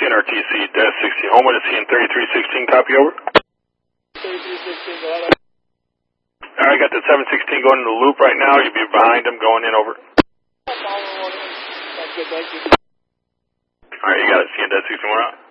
CNRTC, Dash 60, Homewood is seeing 3316, copy over. 3316, go ahead. Alright, got the 716 going in the loop right now. You'll be behind him going in, over. That's good, thank you. Alright, you got it, CN Dash 60, we're out.